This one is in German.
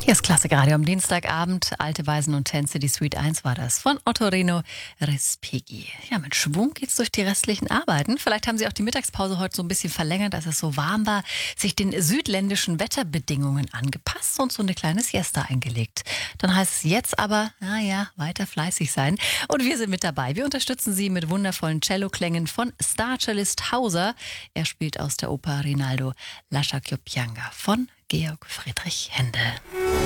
Hier ist Klassikradio am Dienstagabend. Alte Weisen und Tänze, die Suite 1 war das von Ottorino Respighi. Ja, mit Schwung geht's durch die restlichen Arbeiten. Vielleicht haben Sie auch die Mittagspause heute so ein bisschen verlängert, als es so warm war, sich den südländischen Wetterbedingungen angepasst und so eine kleine Siesta eingelegt. Dann heißt es jetzt aber, naja, weiter fleißig sein. Und wir sind mit dabei. Wir unterstützen Sie mit wundervollen Celloklängen von Star-Cellist Hauser. Er spielt aus der Oper Rinaldo Lascia Pianga von Georg Friedrich Händel.